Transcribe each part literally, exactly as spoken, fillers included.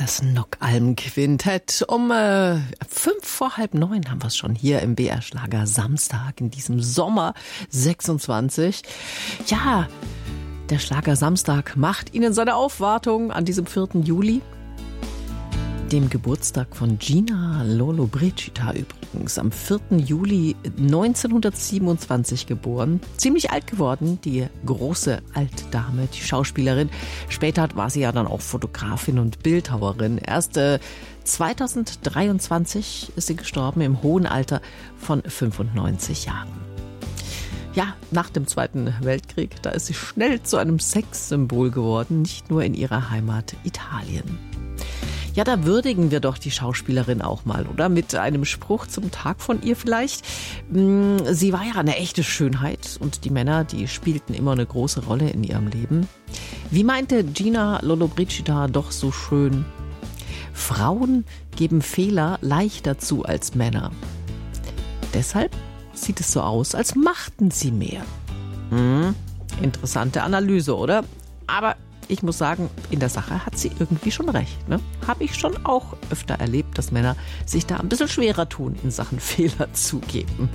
Das Nockalm-Quintett. Um äh, fünf vor halb neun haben wir es schon hier im B R Schlager Samstag in diesem Sommer sechsundzwanzig. Ja, der Schlager Samstag macht Ihnen seine Aufwartung an diesem vierten Juli. Dem Geburtstag von Gina Lollobrigida übrigens, am vierten Juli neunzehnhundertsiebenundzwanzig geboren. Ziemlich alt geworden, die große Altdame, die Schauspielerin. Später war sie ja dann auch Fotografin und Bildhauerin. Erst äh, zweitausenddreiundzwanzig ist sie gestorben im hohen Alter von fünfundneunzig Jahren. Ja, nach dem Zweiten Weltkrieg, da ist sie schnell zu einem Sexsymbol geworden, nicht nur in ihrer Heimat Italien. Ja, da würdigen wir doch die Schauspielerin auch mal, oder? Mit einem Spruch zum Tag von ihr vielleicht. Sie war ja eine echte Schönheit und die Männer, die spielten immer eine große Rolle in ihrem Leben. Wie meinte Gina Lollobrigida doch so schön? Frauen geben Fehler leichter zu als Männer. Deshalb sieht es so aus, als machten sie mehr. Hm, interessante Analyse, oder? Aber ich muss sagen, in der Sache hat sie irgendwie schon recht. Ne? Habe ich schon auch öfter erlebt, dass Männer sich da ein bisschen schwerer tun, in Sachen Fehler zugeben.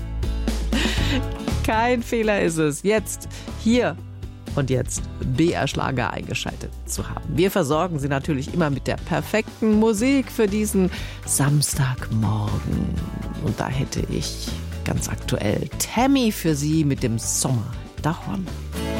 Kein Fehler ist es, jetzt, hier und jetzt B R Schlager eingeschaltet zu haben. Wir versorgen Sie natürlich immer mit der perfekten Musik für diesen Samstagmorgen. Und da hätte ich ganz aktuell Tammy für Sie mit dem Sommerdachorn.